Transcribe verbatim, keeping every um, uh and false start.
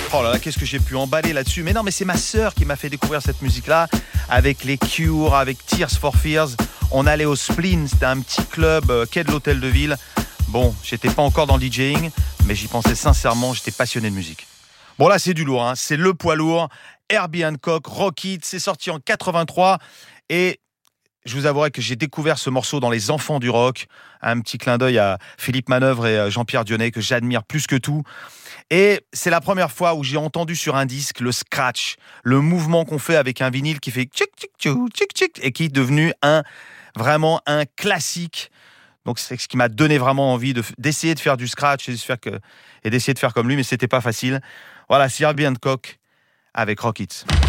Oh là là, qu'est-ce que j'ai pu emballer là-dessus. Mais non, mais c'est ma sœur qui m'a fait découvrir cette musique-là, avec les Cure, avec Tears for Fears. On allait au Spleen, c'était un petit club euh, quai de l'hôtel de ville. Bon, j'étais pas encore dans le DJing, mais j'y pensais sincèrement, j'étais passionné de musique. Bon là, c'est du lourd, hein. C'est le poids lourd. Herbie Hancock, Rock It, c'est sorti en quatre-vingt-trois. Et je vous avouerai que j'ai découvert ce morceau dans Les Enfants du Rock. Un petit clin d'œil à Philippe Manœuvre et Jean-Pierre Dionnet, que j'admire plus que tout. Et c'est la première fois où j'ai entendu sur un disque le scratch, le mouvement qu'on fait avec un vinyle qui fait tchic tchic tchou, tchic tchic, et qui est devenu un, vraiment un classique. Donc c'est ce qui m'a donné vraiment envie de, d'essayer de faire du scratch et, de faire que, et d'essayer de faire comme lui, mais c'était pas facile. Voilà, c'est Herbie Hancock avec Rock It.